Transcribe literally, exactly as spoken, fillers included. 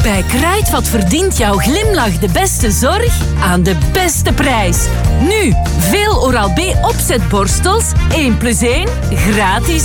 Bij Kruidvat verdient jouw glimlach de beste zorg aan de beste prijs. Nu, veel Oral-B opzetborstels, één plus één, gratis